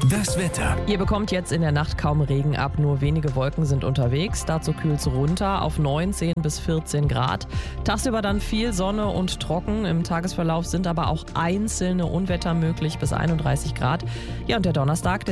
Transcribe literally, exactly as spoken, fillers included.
Das Wetter. Ihr bekommt jetzt in der Nacht kaum Regen ab, nur wenige Wolken sind unterwegs. Dazu kühlt es runter auf neunzehn bis vierzehn Grad. Tagsüber dann viel Sonne und trocken. Im Tagesverlauf sind aber auch einzelne Unwetter möglich bis einunddreißig Grad. Ja, und der Donnerstag, der